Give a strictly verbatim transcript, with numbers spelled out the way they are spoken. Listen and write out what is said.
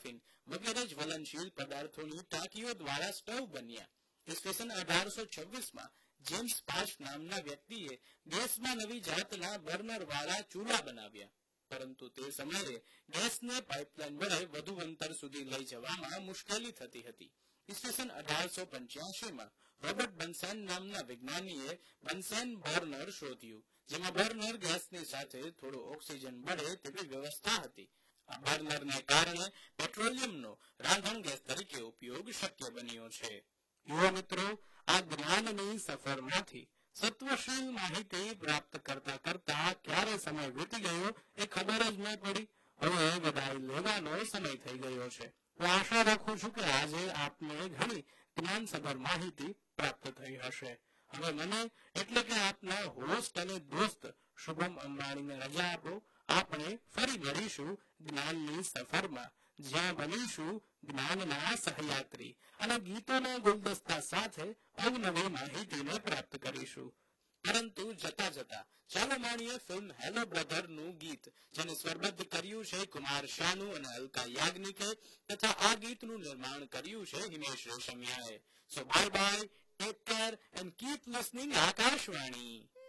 Paraffin વગેરે જ્વલનશીલ પદાર્થોની ટાંકીઓ દ્વારા સ્ટવ બન્યા. ઈસવીસન અઢારસો છવ્વીસ માં જેમ્સ પાશ નામના વ્યક્તિએ ગેસમાં નવી જાતના બર્નર વાળા ચૂલા બનાવ્યા. પરંતુ તે સમયે ગેસને પાઇપલાઇન વડે વધુ અંતર સુધી લઈ જવામાં મુશ્કેલી થતી હતી. ઈસવીસન અઢારસો પંચ્યાસી માં રોબર્ટ બન્સેન નામના વૈજ્ઞાનિકે બન્સેન બર્નર શોધ્યું, જેમાં બર્નર ગેસની સાથે થોડો ઓક્સિજન મળે તેવી વ્યવસ્થા હતી. આ બર્નરને કારણે પેટ્રોલિયમનો રાંધણ ગેસ તરીકે ઉપયોગ શક્ય બન્યો છે. યુવા મિત્રો, આ જ્ઞાનની સફરમાંથી સત્વશીલ માહિતી પ્રાપ્ત કરતા કરતા ક્યારે સમય વીતી ગયો એ ખબર જ ન પડી. હવે વિદાય લેવાનો સમય થઈ ગયો છે. હું આશા રાખું છું કે આજે આપને ઘણી જ્ઞાનસભર માહિતી પ્રાપ્ત થઈ હશે. હવે મને એટલે કે આપના હોસ્ટ અને દોસ્ત શુભમ અંબાણીને રજા આપો. આપણે ફરી મળીશું જ્ઞાનની સફરમાં, જ્યાં બનીશું જ્ઞાનના સહયાત્રી અને ગીતોના ગુલદસ્તા સાથે અવનવી માહિતીને પ્રાપ્ત કરીશું. પરંતુ જતા જતા ચાલો માણીએ ફિલ્મ હેલો બ્રધર નું ગીત, જેને સ્વરબદ્ધ કર્યું છે કુમાર શાનુ અને અલકા યાજ્ઞિકે તથા આ ગીતનું નિર્માણ કર્યું છે Himesh રેશમિયાએ. So bye bye, take care and keep listening Akashvani.